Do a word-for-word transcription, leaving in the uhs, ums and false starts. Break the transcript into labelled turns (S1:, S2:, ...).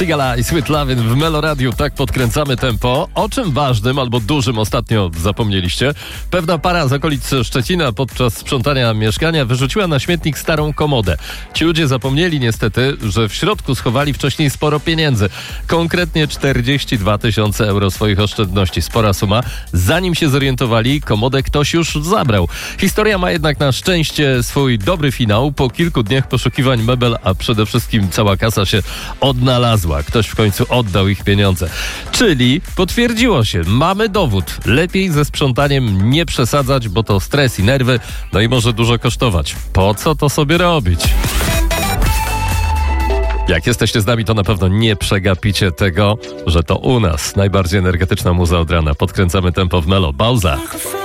S1: Sigala i Sweet Lovin' w Meloradiu. Tak podkręcamy tempo. O czym ważnym albo dużym ostatnio zapomnieliście? Pewna para z okolic Szczecina podczas sprzątania mieszkania wyrzuciła na śmietnik starą komodę. Ci ludzie zapomnieli niestety, że w środku schowali wcześniej sporo pieniędzy. Konkretnie czterdzieści dwa tysiące euro swoich oszczędności. Spora suma. Zanim się zorientowali, komodę ktoś już zabrał. Historia ma jednak na szczęście swój dobry finał. Po kilku dniach poszukiwań mebel, a przede wszystkim cała kasa się odnalazła. Ktoś w końcu oddał ich pieniądze. Czyli potwierdziło się, mamy dowód. Lepiej ze sprzątaniem nie przesadzać, bo to stres i nerwy, no i może dużo kosztować. Po co to sobie robić? Jak jesteście z nami, to na pewno nie przegapicie tego, że to u nas najbardziej energetyczna muza od rana. Podkręcamy tempo w Melo. Pauza.